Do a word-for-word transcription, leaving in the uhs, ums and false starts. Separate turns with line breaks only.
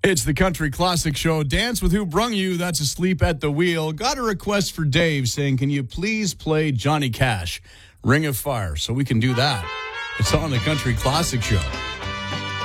It's the Country Classic Show. Dance with Who Brung You. That's Asleep at the Wheel. Got a request for Dave saying, can you please play Johnny Cash, Ring of Fire? So we can do that. It's on the Country Classic Show.